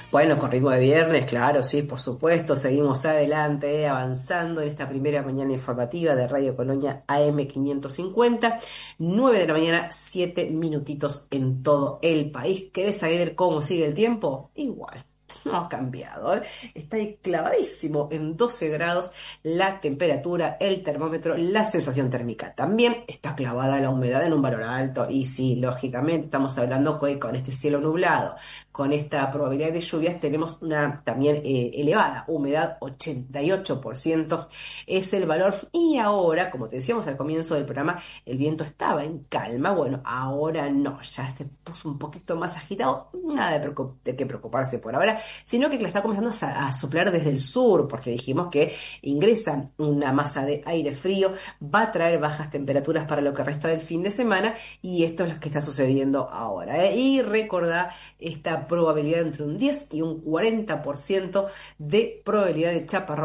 Bueno, con ritmo de viernes, claro, sí, por supuesto, seguimos adelante, avanzando en esta primera mañana informativa de Radio Colonia AM 550, 9 de la mañana, 7 minutitos en todo el país. ¿Querés saber cómo sigue el tiempo? Igual. No ha cambiado, ¿eh? Está ahí clavadísimo en 12 grados la temperatura, el termómetro, la sensación térmica. También está clavada la humedad en un valor alto. Y sí, lógicamente estamos hablando que con este cielo nublado, con esta probabilidad de lluvias, tenemos una también elevada humedad, 88% es el valor. Y ahora, como te decíamos al comienzo del programa, el viento estaba en calma. Bueno, ahora no, ya se puso un poquito más agitado. Nada de qué preocuparse por ahora, sino que le está comenzando a soplar desde el sur, porque dijimos que ingresa una masa de aire frío, va a traer bajas temperaturas para lo que resta del fin de semana, y esto es lo que está sucediendo ahora, ¿eh? Y recordá esta probabilidad entre un 10 y un 40% de probabilidad de chaparrón